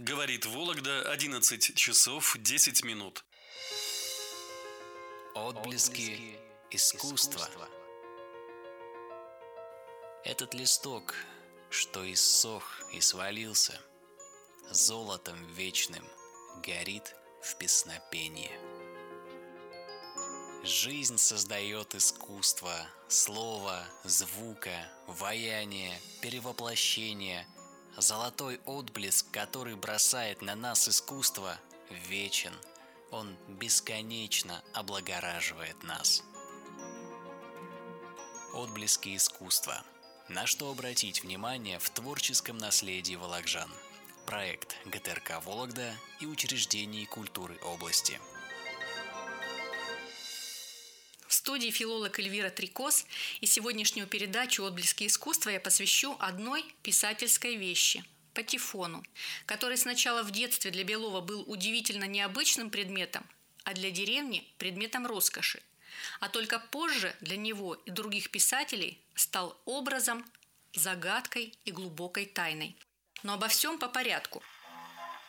Говорит Вологда, 11 часов 10 минут. Отблески искусства. Этот листок, что иссох и свалился, золотом вечным горит в песнопении. Жизнь создает искусство, слова, звука, ваяние, перевоплощение. Золотой отблеск, который бросает на нас искусство, вечен. Он бесконечно облагораживает нас. Отблески искусства. На что обратить внимание в творческом наследии вологжан. Проект ГТРК Вологда и учреждений культуры области. В студии филолог Эльвира Трикос, и сегодняшнюю передачу «Отблески искусства» я посвящу одной писательской вещи – патефону, который сначала в детстве для Белова был удивительно необычным предметом, а для деревни – предметом роскоши, а только позже для него и других писателей стал образом, загадкой и глубокой тайной. Но обо всем по порядку.